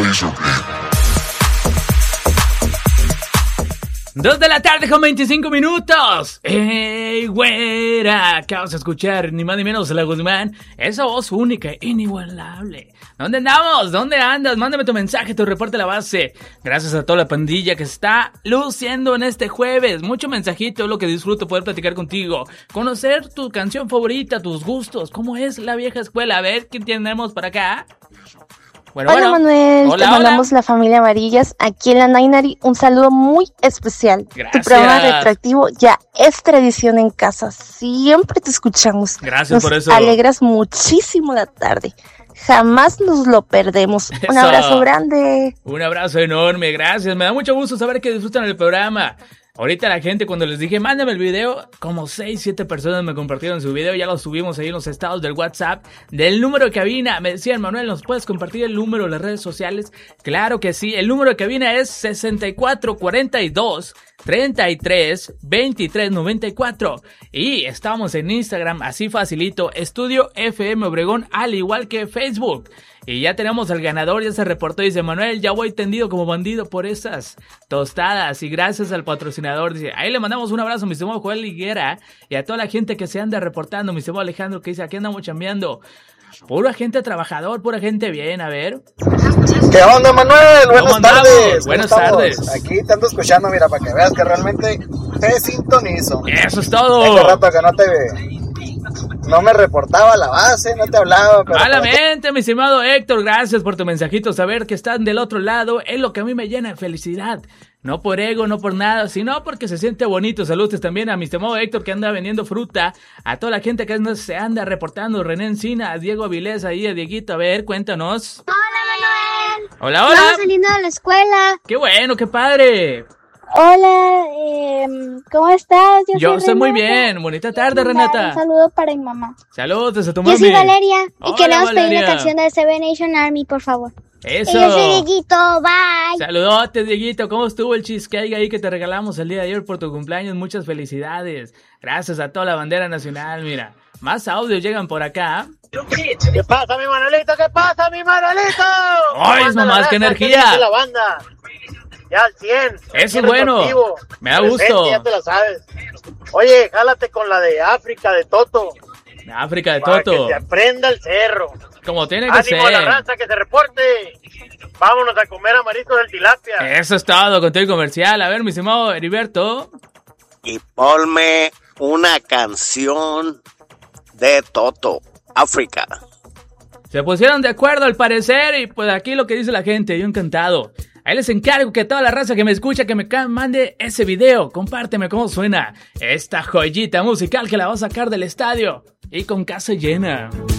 2 de la tarde con 25 minutos. ¡Ey, güera! Acabas de escuchar ni más ni menos La Guzmán. Esa voz única e inigualable. ¿Dónde andamos? ¿Dónde andas? Mándame tu mensaje, tu reporte a la base. Gracias a toda la pandilla que está luciendo en este jueves. Mucho mensajito, es lo que disfruto poder platicar contigo. Conocer tu canción favorita, tus gustos. ¿Cómo es la vieja escuela? A ver, ¿qué tenemos por acá? Hola Manuel, te mandamos la familia Amarillas aquí en la Nainari, un saludo muy especial. Gracias. Tu programa retroactivo ya es tradición en casa, siempre te escuchamos. Gracias por eso. Nos alegras muchísimo la tarde, jamás nos lo perdemos. Eso. Un abrazo grande. Un abrazo enorme, gracias, me da mucho gusto saber que disfrutan el programa. Ahorita la gente, cuando les dije, mándame el video, como 6-7 personas me compartieron su video. Ya lo subimos ahí en los estados del WhatsApp. Del número de cabina, me decían, Manuel, ¿nos puedes compartir el número de las redes sociales? Claro que sí, el número de cabina es 6442-33-2394. Y estamos en Instagram, así facilito, Estudio FM Obregón, al igual que Facebook. Y ya tenemos al ganador, ya se reportó, dice Manuel, ya voy tendido como bandido por esas tostadas. Y gracias al patrocinador, dice, ahí le mandamos un abrazo a mi estimado Joel Higuera y a toda la gente que se anda reportando, mi estimado Alejandro, que dice, aquí andamos chambeando. Pura gente trabajador, pura gente bien, a ver. ¿Qué onda, Manuel? Buenas tardes. Buenas tardes. Aquí te ando escuchando, mira, para que veas que realmente te sintonizo. Eso es todo. Hace rato que no me reportaba a la base, no te hablaba. Pero malamente, mi estimado Héctor, gracias por tu mensajito. Saber que están del otro lado es lo que a mí me llena de felicidad. No por ego, no por nada, sino porque se siente bonito. Saludos también a mi estimado Héctor que anda vendiendo fruta. A toda la gente que se anda reportando. René Encina, a Diego Avilés, ahí a Dieguito. A ver, cuéntanos. Hola, Manuel. Hola. Estamos saliendo de la escuela. Qué bueno, qué padre. Hola, ¿cómo estás? Yo estoy muy bien. Bonita tarde, Renata. Un saludo para mi mamá. Saludos a tu mami. Yo soy Valeria. Hola, y queremos Valeria. pedir la canción de Seven Nation Army, por favor. Eso. Y yo soy Dieguito, bye. Saludotes, Dieguito. ¿Cómo estuvo el cheesecake ahí que te regalamos el día de ayer por tu cumpleaños? Muchas felicidades. Gracias a toda la bandera nacional, mira. Más audios llegan por acá. ¿Qué pasa, mi Manuelito? ¿Qué pasa, mi Manuelito? ¡Ay, mamás, qué energía! La banda? Ya al 100. Eso es bueno. Me da gusto. Ya te la sabes. Oye, jálate con la de África de Toto. África de para Toto. Que se aprenda el cerro. Como tiene que ser. ¡Ánimo a la raza que se reporte! Vámonos a comer a mariscos del tilapia. Eso es todo, con todo el comercial. A ver, mi estimado Heriberto. Y ponme una canción de Toto, África. Se pusieron de acuerdo al parecer y pues aquí lo que dice la gente, yo encantado. Ahí les encargo que toda la raza que me escucha, que me mande ese video. Compárteme cómo suena esta joyita musical que la va a sacar del estadio. Y con casa llena.